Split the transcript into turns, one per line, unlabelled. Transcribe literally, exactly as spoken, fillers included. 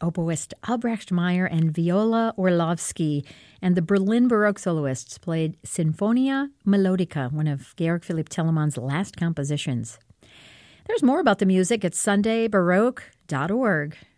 oboist Albrecht Meyer and Viola Orlovsky, and the Berlin Baroque soloists played Sinfonia Melodica, one of Georg Philipp Telemann's last compositions. There's more about the music at sunday baroque dot org.